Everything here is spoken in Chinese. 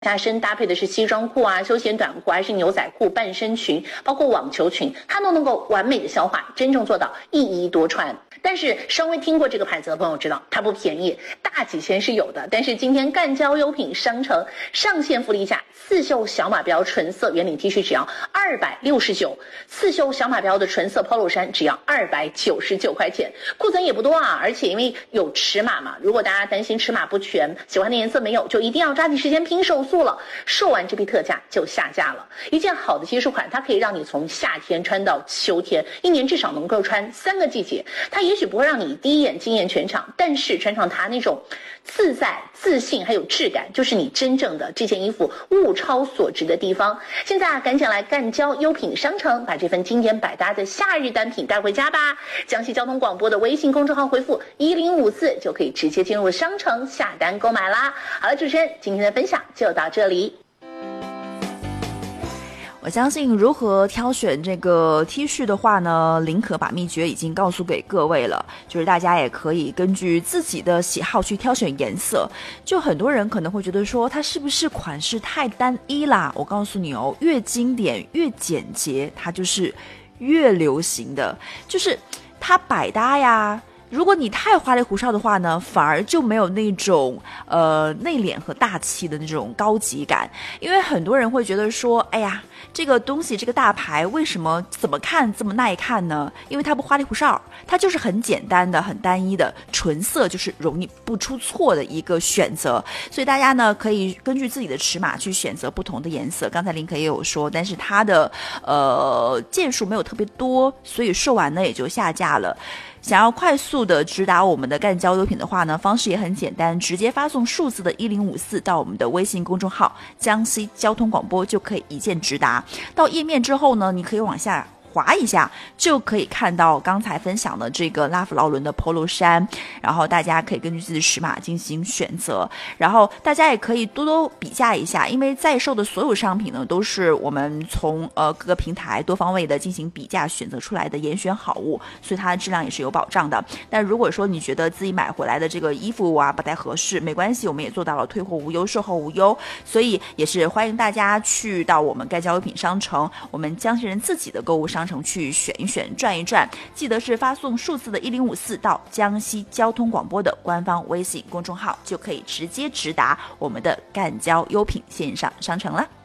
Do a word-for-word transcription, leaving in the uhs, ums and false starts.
下身搭配的是西装裤啊、休闲短裤，还是牛仔裤、半身裙，包括网球裙，它都能够完美的消化，真正做到一衣多穿。但是稍微听过这个牌子的朋友知道，它不便宜，大几千是有的。但是今天赣交优品商城上线福利价，刺绣小马标纯色圆领 T 恤只要二百六十九，刺绣小马标的纯色 polo 衫只要二百九十九块钱。库存也不多啊，而且因为有尺码嘛，如果大家担心尺码不全，喜欢的颜色没有，就一定要抓紧时间拼手速了。售完这批特价就下架了。一件好的技术款，它可以让你从夏天穿到秋天，一年至少能够穿三个季节。它也许不会让你第一眼惊艳全场，但是穿上它那种自在、自信还有质感，就是你真正的这件衣服物超所值的地方。现在啊，赶紧来赣交优品商城，把这份经典百搭的夏日单品带回家吧！江西交通广播的微信公众号回复一零五四就可以直接进入商城下单购买啦。好了，主持人，今天的分享就到这里。 我相信如何挑选这个 T 恤的话呢，林可把秘诀已经告诉给各位了，就是大家也可以根据自己的喜好去挑选颜色。就很多人可能会觉得说它是不是款式太单一啦，我告诉你哦，越经典越简洁，它就是越流行的，就是它百搭呀。如果你太花里胡哨的话呢，反而就没有那种呃内敛和大气的那种高级感。因为很多人会觉得说，哎呀，这个东西这个大牌为什么怎么看这么耐看呢？因为它不花里胡哨，它就是很简单的、很单一的，纯色就是容易不出错的一个选择。所以大家呢可以根据自己的尺码去选择不同的颜色。刚才林可也有说，但是它的呃件数没有特别多，所以售完呢也就下架了。想要快速的直达我们的赣交优品的话呢，方式也很简单，直接发送数字的一零五四到我们的微信公众号江西交通广播，就可以一键直达。到页面之后呢，你可以往下滑一下，就可以看到刚才分享的这个拉夫劳伦的 polo 衫，然后大家可以根据自己的尺码进行选择，然后大家也可以多多比价一下，因为在售的所有商品呢，都是我们从呃各个平台多方位的进行比价选择出来的严选好物，所以它的质量也是有保障的。但如果说你觉得自己买回来的这个衣服啊不太合适，没关系，我们也做到了退货无忧、售后无忧，所以也是欢迎大家去到我们赣交优品商城，我们江西人自己的购物商城去选一选、转一转，记得是发送数字的一零五四到江西交通广播的官方微信公众号，就可以直接直达我们的赣交优品线上商城了。